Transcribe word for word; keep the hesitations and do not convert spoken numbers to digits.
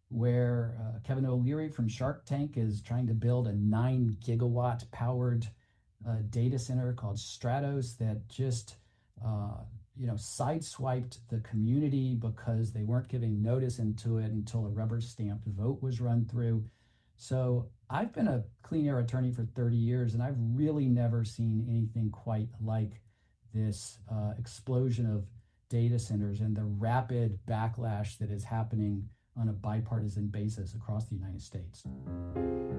where uh, Kevin O'Leary from Shark Tank is trying to build a nine gigawatt powered uh, data center called Stratos that just uh, you know sideswiped the community because they weren't giving notice into it until a rubber stamped vote was run through. So I've been a clean air attorney for thirty years, and I've really never seen anything quite like this uh, explosion of data centers and the rapid backlash that is happening on a bipartisan basis across the United States.